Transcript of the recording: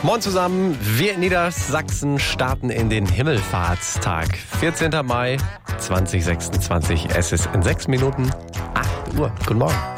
Moin zusammen, wir in Niedersachsen starten in den Himmelfahrtstag. 14. Mai 2026, es ist in 6 Minuten 8 Uhr. Guten Morgen.